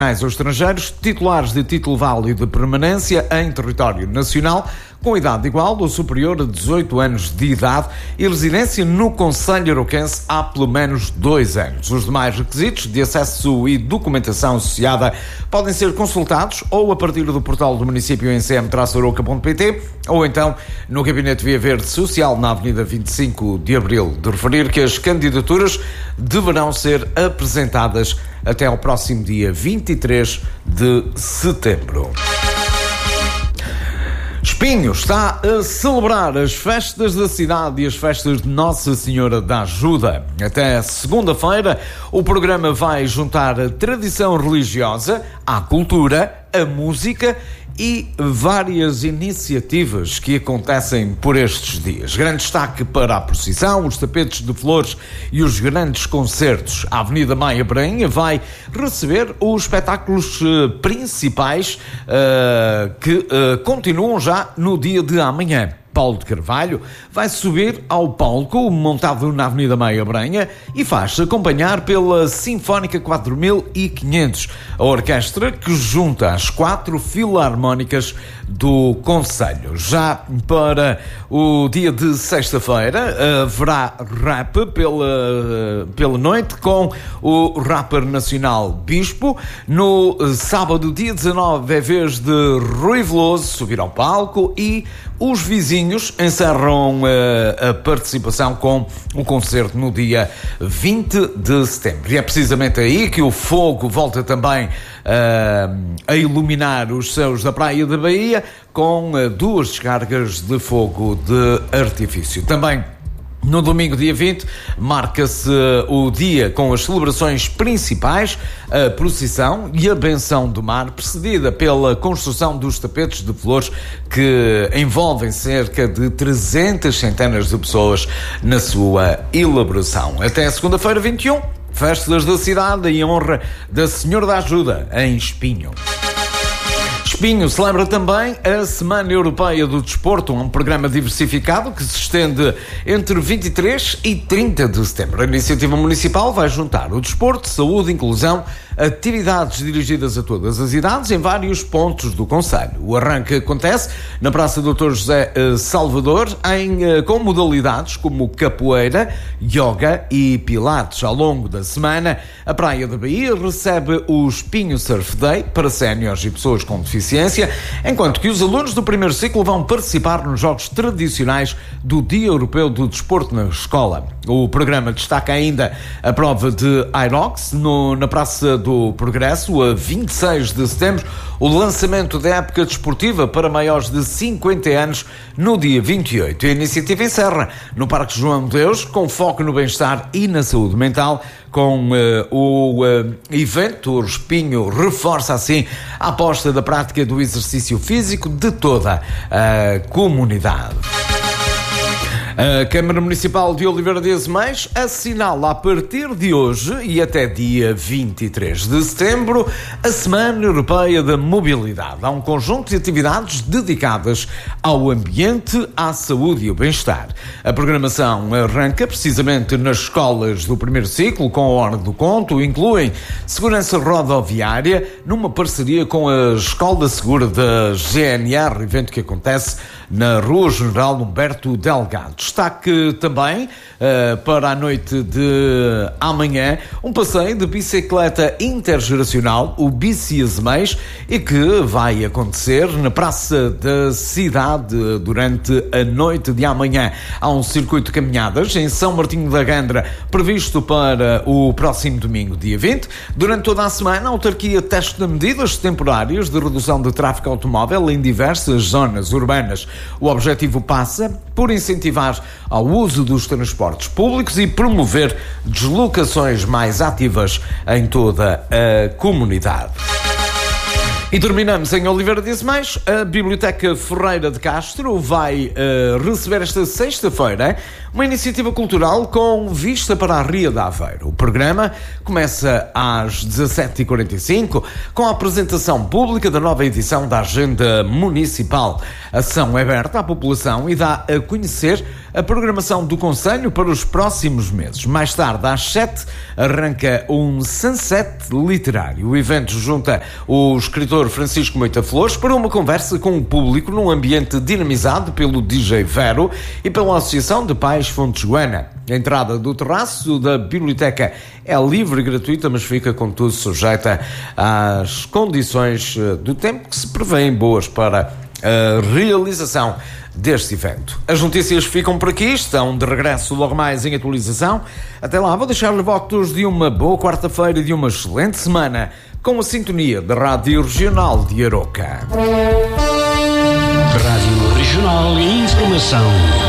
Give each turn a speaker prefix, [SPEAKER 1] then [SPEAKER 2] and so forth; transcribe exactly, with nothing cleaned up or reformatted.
[SPEAKER 1] ou estrangeiros, titulares de título válido de permanência em território nacional, com idade igual ou superior a dezoito anos de idade e residência no concelho aroquense há pelo menos dois anos. Os demais requisitos de acesso e documentação associada podem ser consultados ou a partir do portal do município em c m traço aroca ponto p t ou então no Gabinete Via Verde Social na Avenida vinte e cinco de Abril. De referir que as candidaturas deverão ser apresentadas até ao próximo dia vinte e três de setembro. Espinho está a celebrar as festas da cidade e as festas de Nossa Senhora da Ajuda. Até segunda-feira, o programa vai juntar a tradição religiosa à cultura, a música e várias iniciativas que acontecem por estes dias. Grande destaque para a procissão, os tapetes de flores e os grandes concertos. A Avenida Maia Brainha vai receber os espetáculos uh, principais uh, que uh, continuam já no dia de amanhã. Paulo de Carvalho vai subir ao palco montado na Avenida Maia Brainha e faz-se acompanhar pela Sinfónica quatro mil e quinhentos, a orquestra que junta as quatro filarmónicas do concelho. Já para o dia de sexta-feira haverá rap pela, pela noite com o rapper nacional Bispo. No sábado, dia dezanove, é vez de Rui Veloso subir ao palco e os vizinhos encerram uh, a participação com um concerto no dia vinte de setembro. E é precisamente aí que o fogo volta também uh, a iluminar os céus da Praia da Bahia com uh, duas descargas de fogo de artifício. Também no domingo, dia vinte, marca-se o dia com as celebrações principais, a procissão e a benção do mar, precedida pela construção dos tapetes de flores que envolvem cerca de trezentas centenas de pessoas na sua elaboração. Até segunda-feira, vinte e um, festas da cidade em honra da Senhora da Ajuda, em Espinho. Espinho celebra também a Semana Europeia do Desporto, um programa diversificado que se estende entre vinte e três e trinta de setembro. A iniciativa municipal vai juntar o desporto, saúde, inclusão, atividades dirigidas a todas as idades em vários pontos do concelho. O arranque acontece na Praça doutor José Salvador, em, com modalidades como capoeira, yoga e pilates. Ao longo da semana, a Praia da Bahia recebe o Espinho Surf Day para séniores e pessoas com deficiência, enquanto que os alunos do primeiro ciclo vão participar nos jogos tradicionais do Dia Europeu do Desporto na escola. O programa destaca ainda a prova de Aerox no, na Praça do Progresso, a vinte e seis de setembro, o lançamento da época desportiva para maiores de cinquenta anos no dia vinte e oito. A iniciativa encerra no Parque João de Deus, com foco no bem-estar e na saúde mental, com uh, o uh, evento. O Espinho reforça assim a aposta da prática do exercício físico de toda a comunidade. A Câmara Municipal de Oliveira de Azeméis assinala a partir de hoje e até dia vinte e três de setembro a Semana Europeia da Mobilidade. Há um conjunto de atividades dedicadas ao ambiente, à saúde e ao bem-estar. A programação arranca precisamente nas escolas do primeiro ciclo com a Hora do Conto, incluem segurança rodoviária numa parceria com a Escola Segura da G N R, evento que acontece na Rua General Humberto Delgado. Destaque também uh, para a noite de amanhã um passeio de bicicleta intergeracional, o Bici Azeméis, e que vai acontecer na Praça da Cidade durante a noite de amanhã. Há um circuito de caminhadas em São Martinho da Gandra previsto para o próximo domingo, dia vinte. Durante toda a semana, a autarquia testa medidas temporárias de redução de tráfego automóvel em diversas zonas urbanas. O objetivo passa por incentivar ao uso dos transportes públicos e promover deslocações mais ativas em toda a comunidade. E terminamos em Oliveira de Azeméis. A Biblioteca Ferreira de Castro vai uh, receber esta sexta-feira Uma iniciativa cultural com vista para a Ria de Aveiro. O programa começa às dezassete e quarenta e cinco com a apresentação pública da nova edição da Agenda Municipal. A ação é aberta à população e dá a conhecer a programação do Conselho para os próximos meses. Mais tarde, às sete, arranca um sunset literário. O evento junta o escritor Francisco Moita Flores para uma conversa com o público num ambiente dinamizado pelo D J Vero e pela Associação de Pais Fonte Joana. A entrada do terraço da biblioteca é livre e gratuita, mas fica, contudo, sujeita às condições do tempo que se prevêem boas para a realização deste evento. As notícias ficam por aqui, estão de regresso logo mais em atualização. Até lá, vou deixar-lhe votos de uma boa quarta-feira e de uma excelente semana com a sintonia da Rádio Regional de Aroca.
[SPEAKER 2] Rádio Regional e Informação.